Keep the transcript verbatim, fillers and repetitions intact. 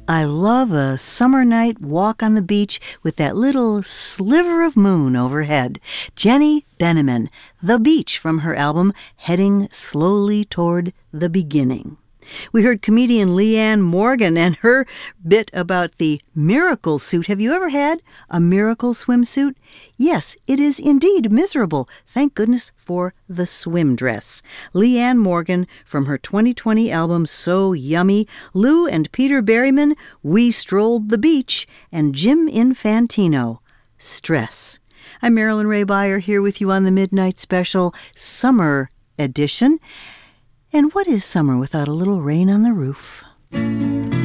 I love a summer night walk on the beach with that little sliver of moon overhead. Jenny Benneman, The Beach, from her album Heading Slowly Toward the Beginning. We heard comedian Leanne Morgan and her bit about the miracle suit. Have you ever had a miracle swimsuit? Yes, it is indeed miserable. Thank goodness for the swim dress. Leanne Morgan from her twenty twenty album So Yummy, Lou and Peter Berryman, We Strolled the Beach, and Jim Infantino, Stress. I'm Marilyn Ray Beyer here with you on the Midnight Special Summer Edition. And what is summer without a little rain on the roof?